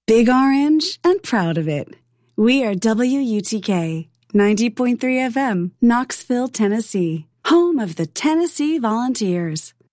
Big Orange and proud of it. We are WUTK 90.3 FM, Knoxville, Tennessee, home of the Tennessee Volunteers.